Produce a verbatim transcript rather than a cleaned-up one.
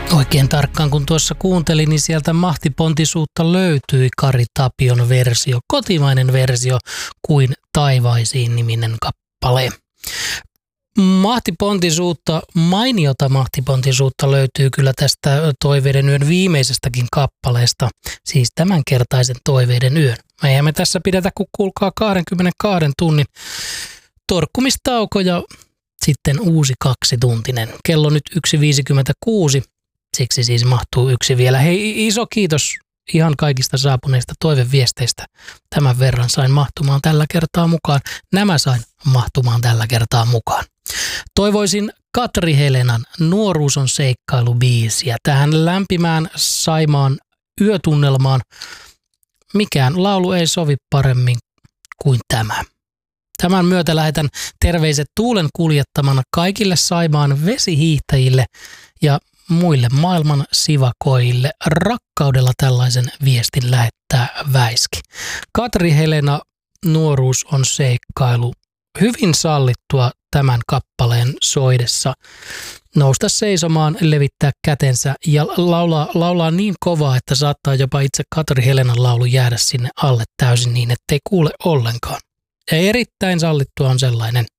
Oikein tarkkaan kun tuossa kuuntelin, niin sieltä mahtipontisuutta löytyi Kari Tapion versio, kotimainen versio kuin Taivaisiin niminen kappale. Mahtipontisuutta, mainiota mahtipontisuutta löytyy kyllä tästä Toiveiden yön viimeisestäkin kappaleesta, siis tämänkertaisen Toiveiden yön. Eihän me tässä pidetä, kun kuulkaa kaksikymmentäkaksi tunnin torkkumistauko ja sitten uusi kaksituntinen. Kello nyt yksi viisikymmentäkuusi, siksi siis mahtuu yksi vielä. Hei, iso kiitos ihan kaikista saapuneista toiveviesteistä. Tämän verran sain mahtumaan tällä kertaa mukaan. Nämä sain mahtumaan tällä kertaa mukaan. Toivoisin Katri Helenan Nuoruus on seikkailubiisiä tähän lämpimään Saimaan yötunnelmaan. Mikään laulu ei sovi paremmin kuin tämä. Tämän myötä lähetän terveiset tuulen kuljettamana kaikille Saimaan vesihiihtäjille ja muille maailman sivakoille. Rakkaudella tällaisen viestin lähettää Väiski. Katri Helena, Nuoruus on seikkailu. Hyvin sallittua tämän kappaleen soidessa. Nousta seisomaan, levittää kätensä ja laulaa, laulaa niin kovaa, että saattaa jopa itse Katri Helenan laulu jäädä sinne alle täysin niin, ettei kuule ollenkaan. Ja erittäin sallittua on sellainen